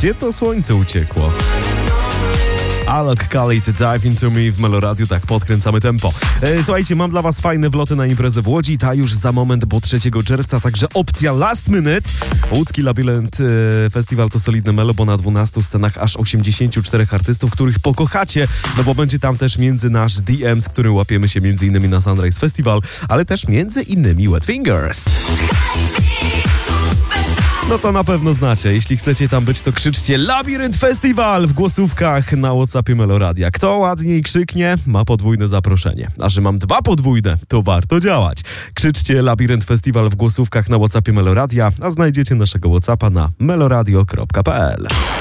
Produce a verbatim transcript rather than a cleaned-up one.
Gdzie to słońce uciekło? Alok Khalid, Dive Into Me w Meloradiu, tak podkręcamy tempo. E, słuchajcie, mam dla was fajne wloty na imprezę w Łodzi, ta już za moment, bo trzeciego czerwca, także opcja last minute. Łódzki Labirynt e, Festiwal to solidne melo, bo na dwunastu scenach aż osiemdziesięciu czterech artystów, których pokochacie, no bo będzie tam też między nasz D M, z którym łapiemy się między innymi na Sunrise Festival, ale też między innymi Wet Fingers. No to na pewno znacie. Jeśli chcecie tam być, to krzyczcie Labirynt Festiwal w głosówkach na WhatsAppie Meloradia. Kto ładniej krzyknie, ma podwójne zaproszenie. A że mam dwa podwójne, to warto działać. Krzyczcie Labirynt Festiwal w głosówkach na WhatsAppie Meloradia, a znajdziecie naszego WhatsAppa na meloradio kropka p l.